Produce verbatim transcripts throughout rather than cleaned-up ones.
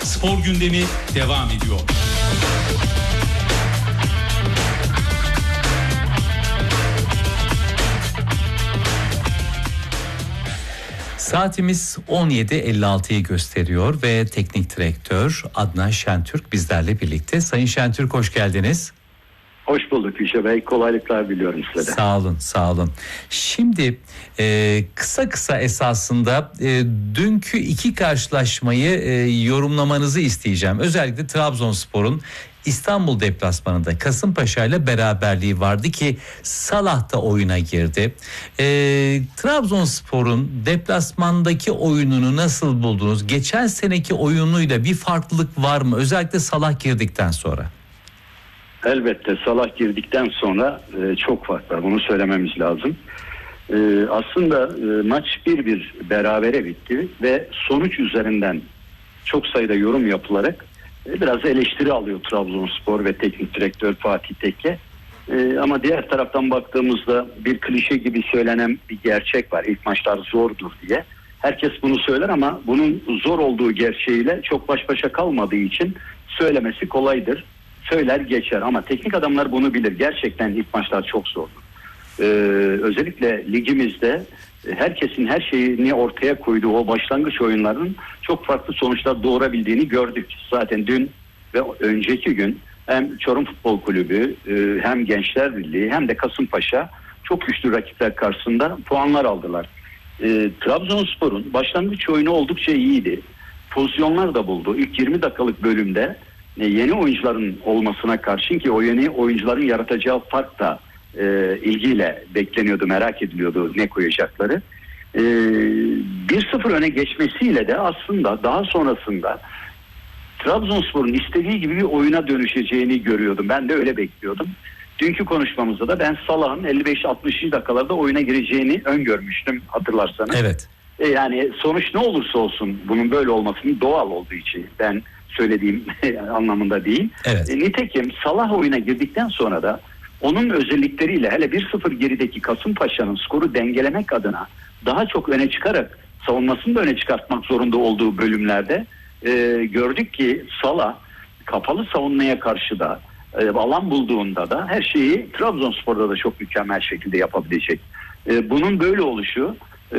Spor gündemi devam ediyor. Saatimiz on yedi elli altıyı gösteriyor ve teknik direktör Adnan Şentürk bizlerle birlikte. Sayın Şentürk, hoş geldiniz. Hoş bulduk Yüce Bey. Kolaylıklar diliyorum size de. Sağ olun, sağ olun. Şimdi e, kısa kısa esasında e, dünkü iki karşılaşmayı e, yorumlamanızı isteyeceğim. Özellikle Trabzonspor'un İstanbul deplasmanında Kasımpaşa ile beraberliği vardı ki Salah da oyuna girdi. E, Trabzonspor'un deplasmandaki oyununu nasıl buldunuz? Geçen seneki oyunuyla bir farklılık var mı? Özellikle Salah girdikten sonra. Elbette Salah girdikten sonra e, çok farklı. Bunu söylememiz lazım. E, aslında e, maç bir bir berabere bitti ve sonuç üzerinden çok sayıda yorum yapılarak e, biraz eleştiri alıyor Trabzonspor ve teknik direktör Fatih Tekke. E, ama diğer taraftan baktığımızda bir klişe gibi söylenen bir gerçek var. İlk maçlar zordur diye. Herkes bunu söyler ama bunun zor olduğu gerçeğiyle çok baş başa kalmadığı için söylemesi kolaydır. Söyler geçer ama teknik adamlar bunu bilir. Gerçekten ilk maçlar çok zordu. Ee, özellikle ligimizde herkesin her şeyini ortaya koyduğu o başlangıç oyunlarının çok farklı sonuçlar doğurabildiğini gördük. Zaten dün ve önceki gün hem Çorum Futbol Kulübü hem Gençler Birliği hem de Kasımpaşa çok güçlü rakipler karşısında puanlar aldılar. Ee, Trabzonspor'un başlangıç oyunu oldukça iyiydi. Pozisyonlar da buldu. İlk yirmi dakikalık bölümde yeni oyuncuların olmasına karşın ki o yeni oyuncuların yaratacağı fark da e, ilgiyle bekleniyordu, merak ediliyordu ne koyacakları. E, bir sıfır öne geçmesiyle de aslında daha sonrasında Trabzonspor'un istediği gibi bir oyuna dönüşeceğini görüyordum. Ben de öyle bekliyordum. Dünkü konuşmamızda da ben Salah'ın elli beş altmışıncı dakikalarda oyuna gireceğini öngörmüştüm hatırlarsanız. Evet. E, yani sonuç ne olursa olsun bunun böyle olmasının doğal olduğu için ben söylediğim anlamında değil. Evet. E, nitekim Salah oyuna girdikten sonra da onun özellikleriyle hele bir sıfır gerideki Kasımpaşa'nın skoru dengelemek adına daha çok öne çıkarak savunmasını da öne çıkartmak zorunda olduğu bölümlerde e, gördük ki Salah kapalı savunmaya karşı da e, alan bulduğunda da her şeyi Trabzonspor'da da çok mükemmel şekilde yapabilecek. E, bunun böyle oluşu e,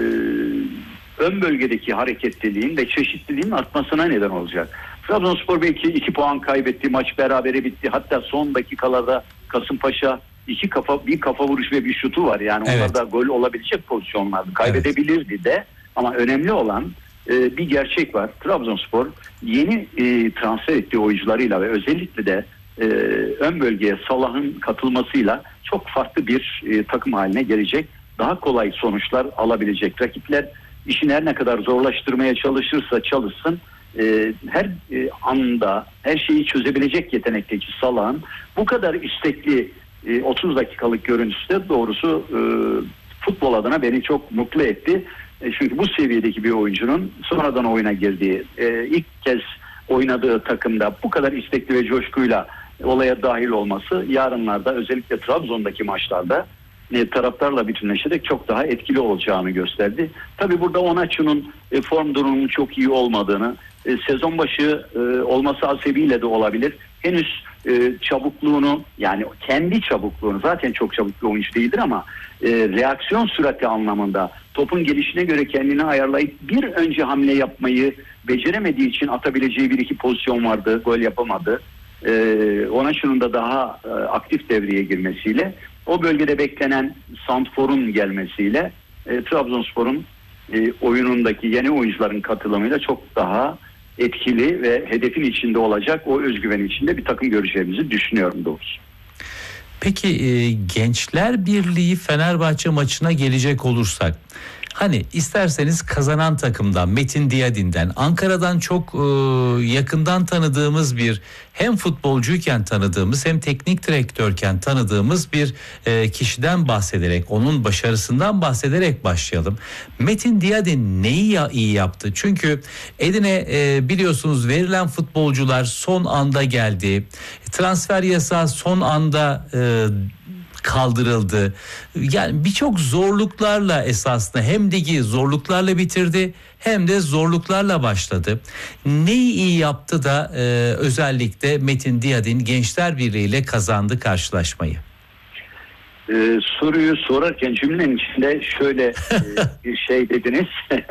ön bölgedeki hareketliliğin ve çeşitliliğin artmasına neden olacak. Trabzonspor belki iki puan kaybetti, maç berabere bitti. Hatta son dakikalarda Kasımpaşa iki kafa bir kafa vuruş ve bir şutu var. Yani evet. Onlar da gol olabilecek pozisyonlardı. Kaybedebilirdi evet. de ama önemli olan e, bir gerçek var. Trabzonspor yeni e, transfer ettiği oyuncularıyla ve özellikle de e, ön bölgeye Salah'ın katılmasıyla çok farklı bir e, takım haline gelecek. Daha kolay sonuçlar alabilecek. Rakipler İşini her ne kadar zorlaştırmaya çalışırsa çalışsın e, her e, anda her şeyi çözebilecek yetenekteki Salah'ın bu kadar istekli e, otuz dakikalık görüntüsü de doğrusu e, futbol adına beni çok mutlu etti. E, çünkü bu seviyedeki bir oyuncunun sonradan oyuna girdiği e, ilk kez oynadığı takımda bu kadar istekli ve coşkuyla olaya dahil olması yarınlarda özellikle Trabzon'daki maçlarda E, taraftarla bütünleşerek çok daha etkili olacağını gösterdi. Tabii burada Onaçu'nun e, form durumunun çok iyi olmadığını, e, sezon başı e, olması hasebiyle de olabilir. Henüz e, çabukluğunu yani kendi çabukluğunu zaten çok çabuk bir oyuncu değildir ama e, reaksiyon sürati anlamında topun gelişine göre kendini ayarlayıp bir önce hamle yapmayı beceremediği için atabileceği bir iki pozisyon vardı, gol yapamadı. E, Onaçu'nun da daha e, aktif devreye girmesiyle o bölgede beklenen Santfor'un gelmesiyle e, Trabzonspor'un e, oyunundaki yeni oyuncuların katılımıyla çok daha etkili ve hedefin içinde olacak o özgüven içinde bir takım göreceğimizi düşünüyorum doğrusu. Peki e, Gençler Birliği Fenerbahçe maçına gelecek olursak, hani isterseniz kazanan takımdan Metin Diyadin'den, Ankara'dan çok e, yakından tanıdığımız bir, hem futbolcuyken tanıdığımız hem teknik direktörken tanıdığımız bir e, kişiden bahsederek, onun başarısından bahsederek başlayalım. Metin Diyadin neyi ya, iyi yaptı? Çünkü eline e, biliyorsunuz verilen futbolcular son anda geldi. Transfer yasağı son anda e, kaldırıldı. Yani birçok zorluklarla esasında hem ligi zorluklarla bitirdi hem de zorluklarla başladı. Neyi iyi yaptı da e, özellikle Metin Diyadin Gençler Birliği ile kazandı karşılaşmayı? Ee, soruyu sorarken cümlenin içinde şöyle e, bir şey dediniz.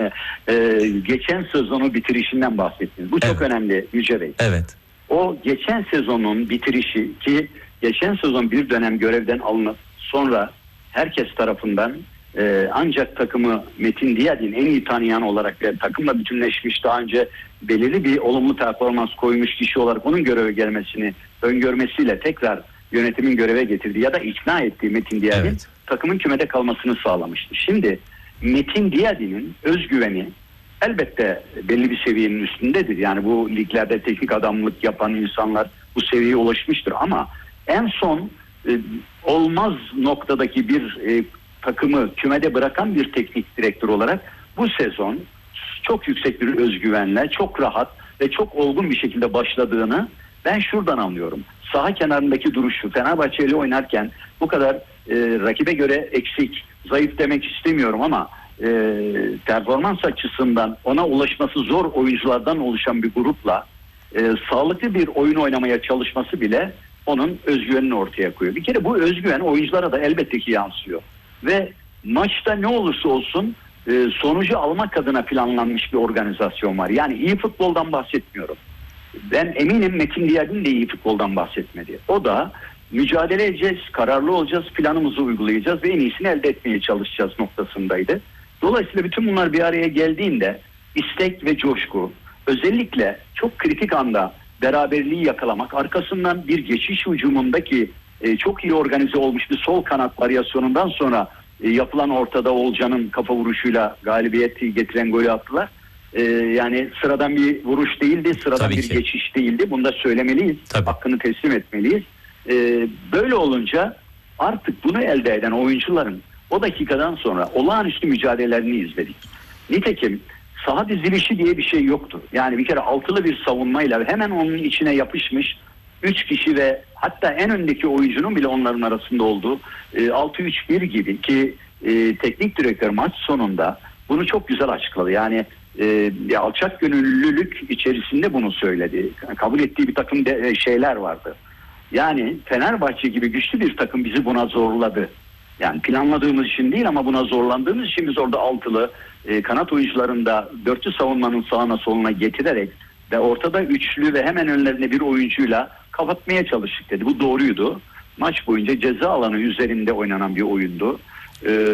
e, geçen sezonu bitirişinden bahsettiniz. Bu çok Evet. önemli Yüce Bey. Evet. O geçen sezonun bitirişi, ki geçen sezon bir dönem görevden alınıp sonra herkes tarafından e, ancak takımı Metin Diyadin en iyi tanıyan olarak ve takımla bütünleşmiş, daha önce belirli bir olumlu performans koymuş kişi olarak onun göreve gelmesini öngörmesiyle tekrar yönetimin göreve getirdiği ya da ikna ettiği Metin Diyadin Evet. takımın kümede kalmasını sağlamıştı. Şimdi Metin Diyadin'in özgüveni elbette belli bir seviyenin üstündedir. Yani bu liglerde teknik adamlık yapan insanlar bu seviyeye ulaşmıştır. Ama en son e, olmaz noktadaki bir e, takımı kümede bırakan bir teknik direktör olarak bu sezon çok yüksek bir özgüvenle, çok rahat ve çok olgun bir şekilde başladığını ben şuradan anlıyorum. Saha kenarındaki duruşu, Fenerbahçe ile oynarken bu kadar e, rakibe göre eksik, zayıf demek istemiyorum ama e, performans açısından ona ulaşması zor oyunculardan oluşan bir grupla e, sağlıklı bir oyun oynamaya çalışması bile onun özgüvenini ortaya koyuyor. Bir kere bu özgüven oyunculara da elbette ki yansıyor. Ve maçta ne olursa olsun e, sonucu almak adına planlanmış bir organizasyon var. Yani iyi futboldan bahsetmiyorum. Ben eminim Metin Diyadin de iyi futboldan bahsetmedi. O da mücadele edeceğiz, kararlı olacağız, planımızı uygulayacağız ve en iyisini elde etmeye çalışacağız noktasındaydı. Dolayısıyla bütün bunlar bir araya geldiğinde istek ve coşku, özellikle çok kritik anda beraberliği yakalamak, arkasından bir geçiş hücumundaki e, çok iyi organize olmuş bir sol kanat varyasyonundan sonra e, yapılan ortada Olcan'ın kafa vuruşuyla galibiyeti getiren golü attılar. Ee, yani sıradan bir vuruş değildi, sıradan Tabii bir ki. geçiş değildi. Bunu da söylemeliyiz. Tabii. Hakkını teslim etmeliyiz. Ee, böyle olunca artık bunu elde eden oyuncuların o dakikadan sonra olağanüstü mücadelelerini izledik. Nitekim saha dizilişi diye bir şey yoktu. Yani bir kere altılı bir savunmayla hemen onun içine yapışmış üç kişi ve hatta en öndeki oyuncunun bile onların arasında olduğu e, altı üç bir gibi ki e, teknik direktör maç sonunda bunu çok güzel açıkladı. Yani e, alçak gönüllülük içerisinde bunu söyledi. Kabul ettiği bir takım de, şeyler vardı. Yani Fenerbahçe gibi güçlü bir takım bizi buna zorladı. Yani planladığımız için değil ama buna zorlandığımız için biz orada altılı e, kanat oyuncularını da dörtlü savunmanın sağına soluna getirerek ve ortada üçlü ve hemen önlerine bir oyuncuyla kapatmaya çalıştık dedi. Bu doğruydu. Maç boyunca ceza alanı üzerinde oynanan bir oyundu. Ee,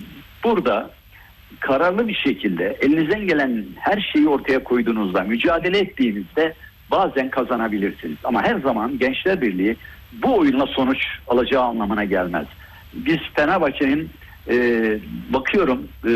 burada kararlı bir şekilde elinizden gelen her şeyi ortaya koyduğunuzda, mücadele ettiğinizde bazen kazanabilirsiniz. Ama her zaman Gençler Birliği bu oyunla sonuç alacağı anlamına gelmez. Biz Fenerbahçe'nin e, bakıyorum e,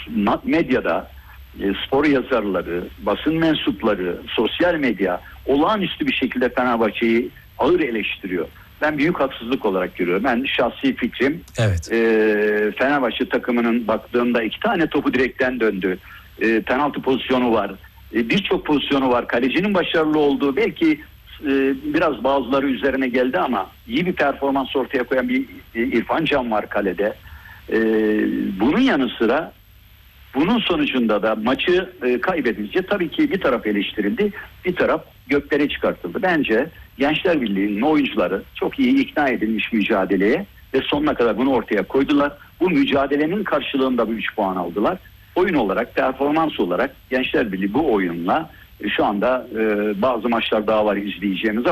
medyada e, spor yazarları, basın mensupları, sosyal medya olağanüstü bir şekilde Fenerbahçe'yi ağır eleştiriyor. Ben büyük haksızlık olarak görüyorum. Ben şahsi fikrim Evet. e, Fenerbahçe takımının baktığımda iki tane topu direkten döndü. E, penaltı pozisyonu var. E, birçok pozisyonu var. Kalecinin başarılı olduğu belki e, biraz bazıları üzerine geldi ama iyi bir performans ortaya koyan bir e, İrfan Can var kalede. E, bunun yanı sıra bunun sonucunda da maçı e, kaybedince tabii ki bir taraf eleştirildi, bir taraf göklere çıkartıldı. Bence Gençler Birliği'nin oyuncuları çok iyi ikna edilmiş mücadeleye ve sonuna kadar bunu ortaya koydular. Bu mücadelenin karşılığında bu üç puan aldılar. Oyun olarak, performans olarak Gençler Birliği bu oyunla e, şu anda e, bazı maçlar daha var izleyeceğimiz ama